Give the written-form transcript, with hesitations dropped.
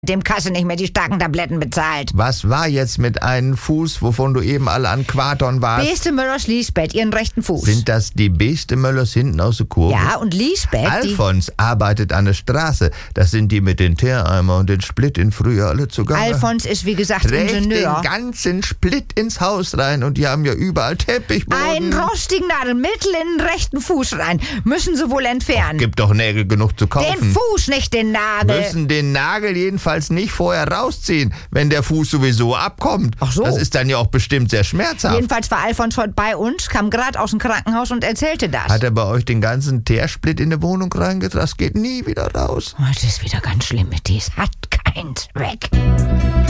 dem Kasse nicht mehr die starken Tabletten bezahlt. Was war jetzt mit einem Fuß, wovon du eben alle an Quaton warst? Beste Möllers Lisbeth, ihren rechten Fuß. Sind das die Beste Möllers hinten aus der Kurve? Ja, und Lisbeth, Alfons arbeitet an der Straße. Das sind die mit den Teereimer und den Split in früher alle zugange. Alfons ist, wie gesagt, Trägt Ingenieur. den ganzen Split ins Haus rein und die haben ja überall Teppichboden. Einen rostigen Nadelmittel in den rechten Fuß rein. Müssen sie wohl entfernen. Gibt doch Nägel genug zu kaufen. Den Fuß, nicht den Nagel. Müssen den Nagel jedenfalls nicht vorher rausziehen, wenn der Fuß sowieso abkommt. Ach so. Das ist dann ja auch bestimmt sehr schmerzhaft. Jedenfalls war Alfons heute bei uns, kam gerade aus dem Krankenhaus und erzählte das. Hat er bei euch den ganzen Teersplit in die Wohnung reingetragen? Das geht nie wieder raus. Das ist wieder ganz schlimm mit dies. Hat keinen Zweck.